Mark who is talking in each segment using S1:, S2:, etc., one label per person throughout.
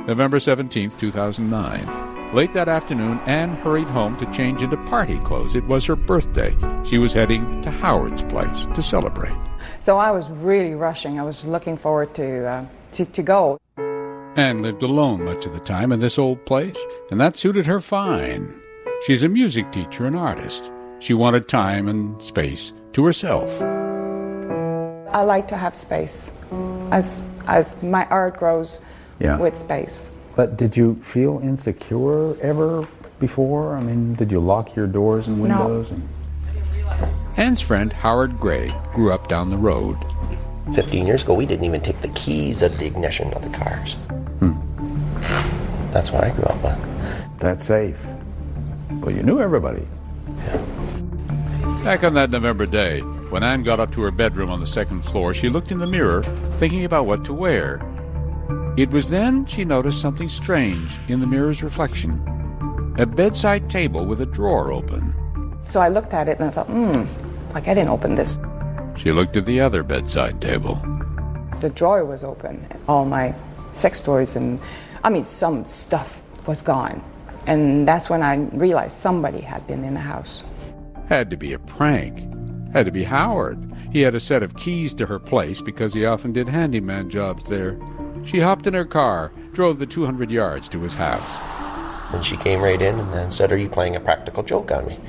S1: November 17th, 2009. Late that afternoon, Anne hurried home to change into party clothes. It was her birthday. She was heading to Howard's place to celebrate.
S2: So I was really rushing. I was looking forward to go.
S1: Anne lived alone much of the time in this old place, and that suited her fine. She's a music teacher and artist. She wanted time and space to herself.
S2: I like to have space as my art grows with space.
S3: But did you feel insecure ever before? I mean, did you lock your doors and windows?
S2: No.
S1: Anne's friend Howard Gray grew up down the road.
S4: 15 years ago, we didn't even take the keys out of the ignition of the cars. That's what I grew up with.
S3: That's safe. Well, you knew everybody.
S4: Yeah.
S1: Back on that November day, when Anne got up to her bedroom on the second floor, she looked in the mirror, thinking about what to wear. It was then she noticed something strange in the mirror's reflection. A bedside table with a drawer open.
S2: So I looked at it and I thought, like I didn't open this.
S1: She looked at the other bedside table.
S2: The drawer was open. All my sex toys and, some stuff was gone. And that's when I realized somebody had been in the house.
S1: Had to be a prank. Had to be Howard. He had a set of keys to her place because he often did handyman jobs there. She hopped in her car, drove the 200 yards to his house.
S4: And she came right in and then said, "Are you playing a practical joke on me?"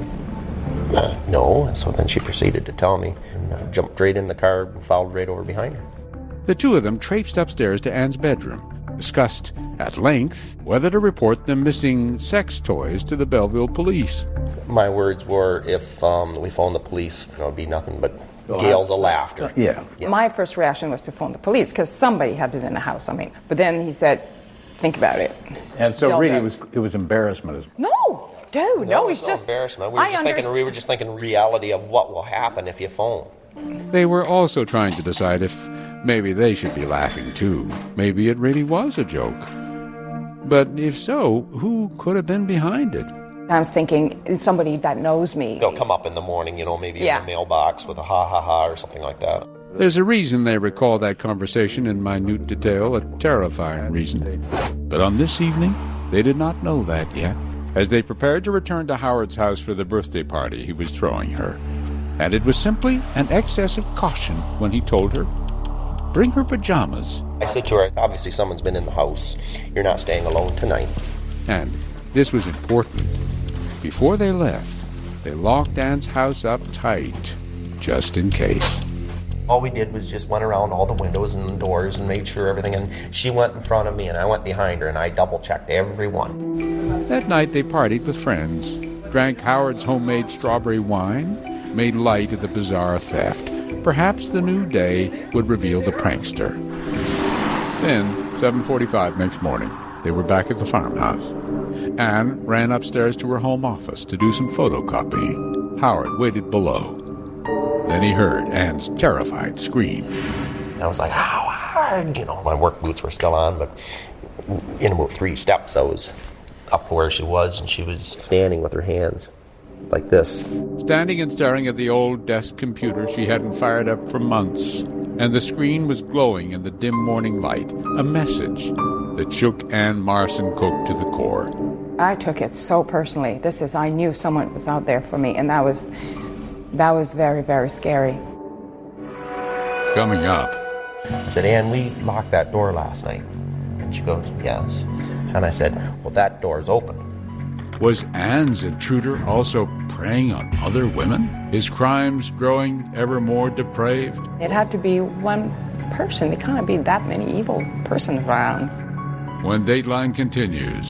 S4: No. So then she proceeded to tell me, and I jumped right in the car and followed right over behind her.
S1: The two of them traipsed upstairs to Anne's bedroom, discussed at length whether to report the missing sex toys to the Belleville police.
S4: My words were, if we phone the police, it'll be nothing but gales of laughter.
S3: Yeah.
S2: My first reaction was to phone the police because somebody had it in the house. But then he said, think about it.
S3: And so really it was embarrassment.
S2: No, dude, no, it's
S4: no
S2: just
S4: embarrassment. We were just thinking reality of what will happen if you phone.
S1: They were also trying to decide if maybe they should be laughing too. Maybe it really was a joke. But if so, who could have been behind it?
S2: I was thinking, it's somebody that knows me.
S4: They'll come up in the morning, maybe in the mailbox with a ha-ha-ha or something like that.
S1: There's a reason they recall that conversation in minute detail, a terrifying reason. But on this evening, they did not know that yet, as they prepared to return to Howard's house for the birthday party he was throwing her. And it was simply an excess of caution when he told her, bring her pajamas.
S4: I said to her, obviously someone's been in the house. You're not staying alone tonight.
S1: And this was important. Before they left, they locked Anne's house up tight, just in case.
S4: All we did was just went around all the windows and doors and made sure everything, and she went in front of me and I went behind her and I double-checked every one.
S1: That night they partied with friends, drank Howard's homemade strawberry wine, made light of the bizarre theft. Perhaps the new day would reveal the prankster. Then, 7:45 next morning, they were back at the farmhouse. Anne ran upstairs to her home office to do some photocopying. Howard waited below. Then he heard Anne's terrified scream.
S4: I was like, Howard! My work boots were still on, but in about 3 steps I was up to where she was, and she was standing with her hands like this.
S1: Standing and staring at the old desk computer she hadn't fired up for months, and the screen was glowing in the dim morning light, a message that shook Anne Marson Cook to the core.
S2: I took it so personally. I knew someone was out there for me, and that was very, very scary.
S1: Coming up.
S4: I said, Anne, we locked that door last night. And she goes, yes. And I said, well, that door's open.
S1: Was Anne's intruder also preying on other women? His crimes growing ever more depraved?
S2: It had to be one person. There can't be that many evil persons around.
S1: When Dateline continues